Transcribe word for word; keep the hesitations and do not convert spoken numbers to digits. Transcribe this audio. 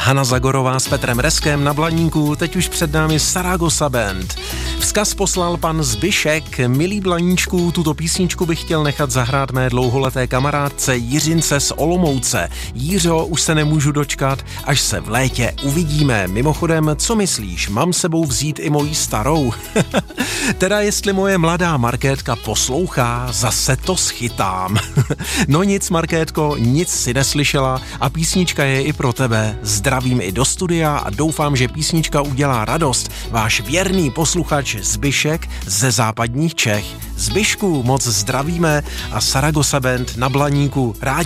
Hana Zagorová s Petrem Reskem na Blaníku, teď už před námi Saragossa Band. Vzkaz poslal pan Zbyšek. Milý Blaníčku, tuto písničku bych chtěl nechat zahrát mé dlouholeté kamarádce Jiřince z Olomouce. Jířo, už se nemůžu dočkat, až se v létě uvidíme. Mimochodem, co myslíš, mám sebou vzít i mojí starou? Teda jestli moje mladá Markétka poslouchá, zase to schytám. No nic, Markétko, nic si neslyšela a písnička je i pro tebe. Zdravím i do studia a doufám, že písnička udělá radost. Váš věrný posluchač Zbyšek ze západních Čech. Zbyšku, moc zdravíme a Saragossa Band na Blaníku rádi